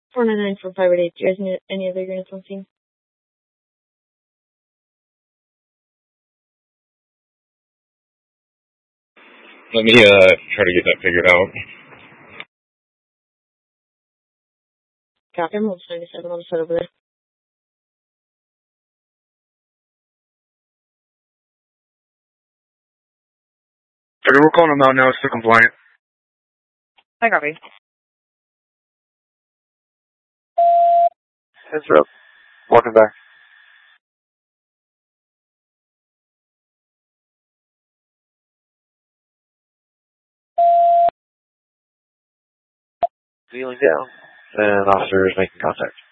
499 for 588. Do you guys need any other units on scene? Let me try to get that figured out. Copy, I'm on 77. I'll just head over there. Okay, we're calling them out now. It's still compliant. I copy. Heads up. Walking back. Wheeling down. And officer is making contact.